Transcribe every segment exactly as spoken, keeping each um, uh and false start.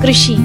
कृषि।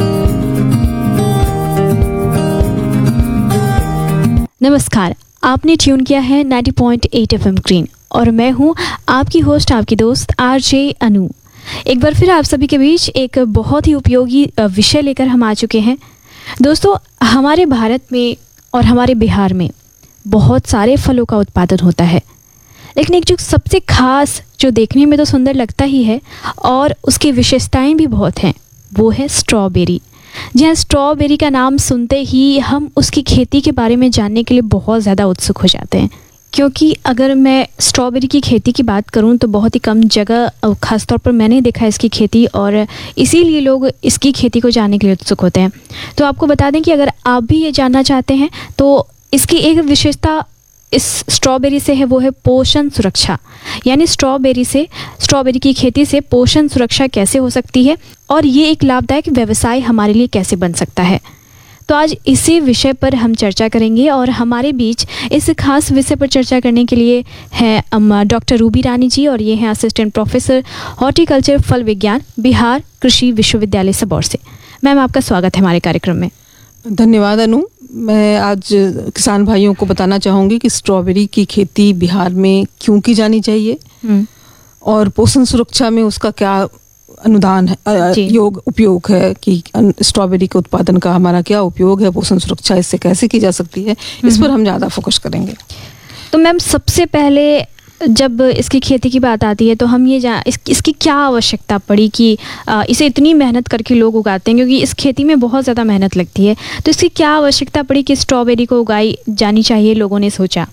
नमस्कार, आपने ट्यून किया है नब्बे पॉइंट आठ एफएम ग्रीन और मैं हूं आपकी होस्ट, आपकी दोस्त आरजे अनु। एक बार फिर आप सभी के बीच एक बहुत ही उपयोगी विषय लेकर हम आ चुके हैं। दोस्तों, हमारे भारत में और हमारे बिहार में बहुत सारे फलों का उत्पादन होता है, लेकिन एक जो सबसे खास, जो देखने में तो सुंदर लगता ही है और उसकी विशेषताएं भी बहुत हैं, वो है स्ट्रॉबेरी। जी हाँ, स्ट्रॉबेरी का नाम सुनते ही हम उसकी खेती के बारे में जानने के लिए बहुत ज़्यादा उत्सुक हो जाते हैं, क्योंकि अगर मैं स्ट्रॉबेरी की खेती की बात करूं तो बहुत ही कम जगह, ख़ासतौर पर मैंने देखा है इसकी खेती, और इसीलिए लोग इसकी खेती को जानने के लिए उत्सुक होते हैं। तो आपको बता दें कि अगर आप भी ये जानना चाहते हैं तो इसकी एक विशेषता इस स्ट्रॉबेरी से है, वो है पोषण सुरक्षा। यानी स्ट्रॉबेरी से स्ट्रॉबेरी की खेती से पोषण सुरक्षा कैसे हो सकती है और ये एक लाभदायक व्यवसाय हमारे लिए कैसे बन सकता है। तो आज इसी विषय पर हम चर्चा करेंगे और हमारे बीच इस खास विषय पर चर्चा करने के लिए हैं डॉक्टर रूबी रानी जी, और ये हैं असिस्टेंट प्रोफेसर हॉर्टिकल्चर फल विज्ञान, बिहार कृषि विश्वविद्यालय सबौर से। मैम, आपका स्वागत है हमारे कार्यक्रम में। धन्यवाद अनु। मैं आज किसान भाइयों को बताना चाहूँगी कि स्ट्रॉबेरी की खेती बिहार में क्यों की जानी चाहिए और पोषण सुरक्षा में उसका क्या अनुदान है, योग उपयोग है कि स्ट्रॉबेरी के उत्पादन का हमारा क्या उपयोग है, पोषण सुरक्षा इससे कैसे की जा सकती है, इस पर हम ज़्यादा फोकस करेंगे। तो मैम, सबसे पहले जब इसकी खेती की बात आती है तो हम ये जान इस, इसकी क्या आवश्यकता पड़ी कि आ, इसे इतनी मेहनत करके लोग उगाते हैं, क्योंकि इस खेती में बहुत ज़्यादा मेहनत लगती है। तो इसकी क्या आवश्यकता पड़ी कि स्ट्रॉबेरी को उगाई जानी चाहिए, लोगों ने सोचा?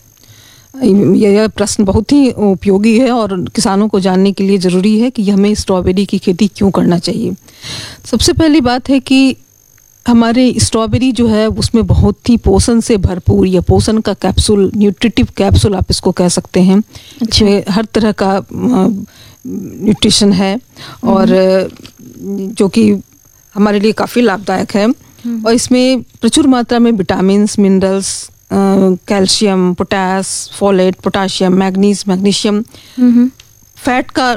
यह प्रश्न बहुत ही उपयोगी है और किसानों को जानने के लिए ज़रूरी है कि हमें स्ट्रॉबेरी की खेती क्यों करना चाहिए। सबसे पहली बात है कि हमारे स्ट्रॉबेरी जो है उसमें बहुत ही पोषण से भरपूर, या पोषण का कैप्सूल, न्यूट्रिटिव कैप्सूल आप इसको कह सकते हैं। अच्छा। इसमें हर तरह का न्यूट्रिशन है और जो कि हमारे लिए काफ़ी लाभदायक है। और इसमें प्रचुर मात्रा में vitamins, minerals, calcium, potash, folate, potassium, manganese, magnesium, fat का,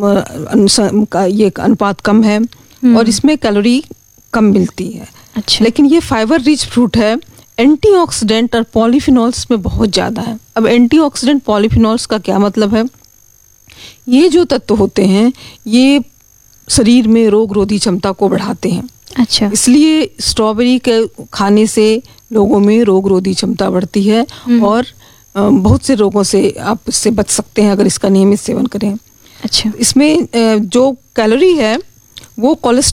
का ये अनुपात कम है और इसमें कैलोरी कम मिलती है। अच्छा। लेकिन ये फाइबर रिच फ्रूट है। एंटीऑक्सीडेंट और पॉलीफिनॉल्स में बहुत ज़्यादा है। अब एंटीऑक्सीडेंट पॉलीफिनॉल्स का क्या मतलब है? ये जो तत्व होते हैं ये शरीर में रोग रोधी क्षमता को बढ़ाते हैं। अच्छा। इसलिए स्ट्रॉबेरी के खाने से लोगों में रोग रोधी क्षमता बढ़ती है और बहुत से रोगों से आप इससे बच सकते हैं अगर इसका नियमित सेवन करें। अच्छा। इसमें जो कैलोरी है वो कोलेस्ट्रॉल